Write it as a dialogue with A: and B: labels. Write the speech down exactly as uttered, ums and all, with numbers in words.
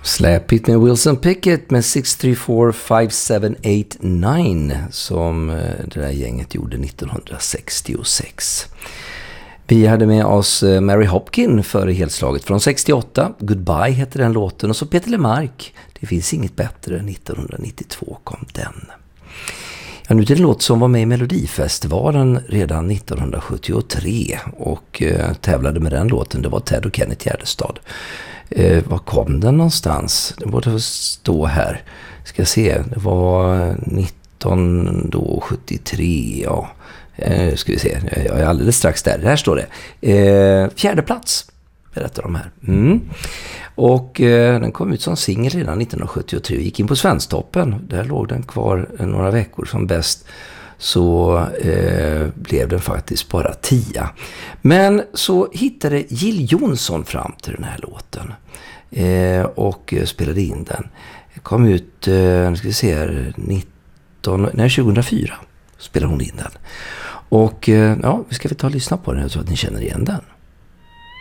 A: Slap It med Wilson Pickett med sex tre fyra fem sju åtta nio som det där gänget gjorde nittonhundrasextiosex. Vi hade med oss Mary Hopkin före helslaget från sextioåtta. Goodbye heter den låten. Och så Peter Lemark. Det finns inget bättre. nittonhundranittiotvå kom den. Ja, nu är det en låt som var med i Melodifestivalen redan nittonhundrasjuttiotre. Och eh, tävlade med den låten. Det var Ted och Kenneth Gärdestad. Eh, var kom den någonstans? Det borde stå här. Ska jag se. Det var nittonhundrasjuttiotre, ja. Eh, ska vi se. Jag är alldeles strax där. Här står det. Eh, fjärde plats. Berättar de här. Mm. Och eh, den kom ut som singel redan nittonhundrasjuttiotre. Gick in på Svensktoppen. Där låg den kvar några veckor som bäst. Så eh, blev den faktiskt bara tia. Men så hittade Jill Johnson fram till den här låten. Eh, och eh, spelade in den. Kom ut, eh, ska vi se här, nitton, nej, tjugohundrafyra spelade hon in den. Och eh, ja, vi ska vi ta och lyssna på den så att ni känner igen den.